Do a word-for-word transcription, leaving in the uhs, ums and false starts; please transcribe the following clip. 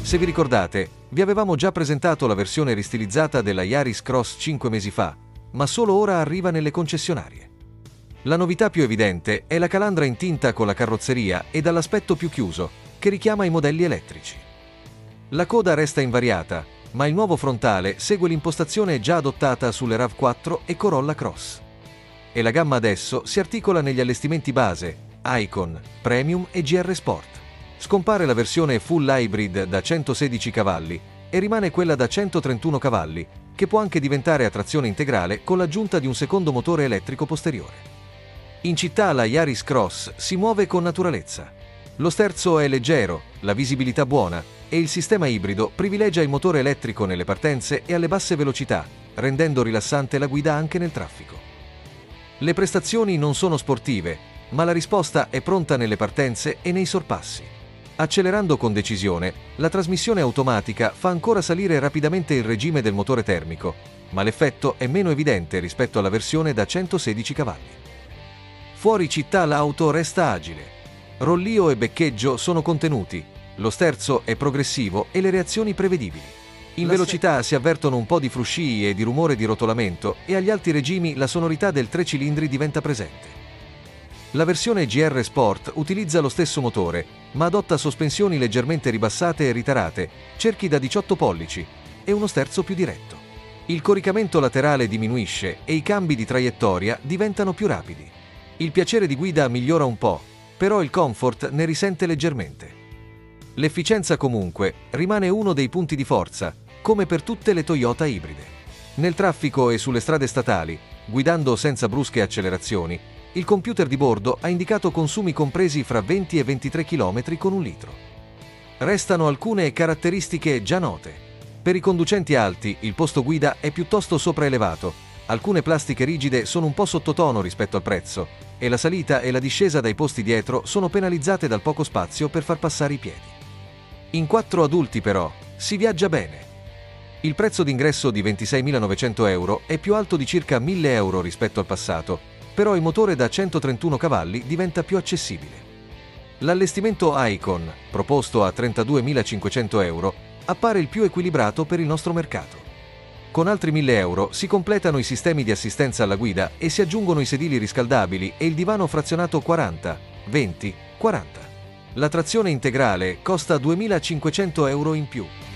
Se vi ricordate, vi avevamo già presentato la versione ristilizzata della Yaris Cross cinque mesi fa, ma solo ora arriva nelle concessionarie. La novità più evidente è la calandra in tinta con la carrozzeria e dall'aspetto più chiuso, che richiama i modelli elettrici. La coda resta invariata, ma il nuovo frontale segue l'impostazione già adottata sulle RAV quattro e Corolla Cross. E la gamma adesso si articola negli allestimenti base, Icon, Premium e G R Sport. Scompare la versione full hybrid da centosedici cavalli e rimane quella da centotrentuno cavalli, che può anche diventare a trazione integrale con l'aggiunta di un secondo motore elettrico posteriore. In città la Yaris Cross si muove con naturalezza. Lo sterzo è leggero, la visibilità buona e il sistema ibrido privilegia il motore elettrico nelle partenze e alle basse velocità, rendendo rilassante la guida anche nel traffico. Le prestazioni non sono sportive, ma la risposta è pronta nelle partenze e nei sorpassi. Accelerando con decisione, la trasmissione automatica fa ancora salire rapidamente il regime del motore termico, ma l'effetto è meno evidente rispetto alla versione da centosedici cavalli. Fuori città l'auto resta agile. Rollio e beccheggio sono contenuti, lo sterzo è progressivo e le reazioni prevedibili. In la velocità si avvertono un po' di fruscii e di rumore di rotolamento e agli alti regimi la sonorità del tre cilindri diventa presente. La versione G R Sport utilizza lo stesso motore, ma adotta sospensioni leggermente ribassate e ritarate, cerchi da diciotto pollici e uno sterzo più diretto. Il coricamento laterale diminuisce e i cambi di traiettoria diventano più rapidi. Il piacere di guida migliora un po', però il comfort ne risente leggermente. L'efficienza comunque rimane uno dei punti di forza, come per tutte le Toyota ibride. Nel traffico e sulle strade statali, guidando senza brusche accelerazioni, il computer di bordo ha indicato consumi compresi fra venti e ventitré chilometri con un litro. Restano alcune caratteristiche già note. Per i conducenti alti il posto guida è piuttosto sopraelevato, alcune plastiche rigide sono un po' sottotono rispetto al prezzo, e la salita e la discesa dai posti dietro sono penalizzate dal poco spazio per far passare i piedi. In quattro adulti però si viaggia bene. Il prezzo d'ingresso di ventiseimilanovecento euro è più alto di circa mille euro rispetto al passato, però il motore da centotrentuno cavalli diventa più accessibile. L'allestimento Icon, proposto a trentaduemilacinquecento euro, appare il più equilibrato per il nostro mercato. Con altri mille euro si completano i sistemi di assistenza alla guida e si aggiungono i sedili riscaldabili e il divano frazionato quaranta, venti, quaranta. La trazione integrale costa duemilacinquecento euro in più.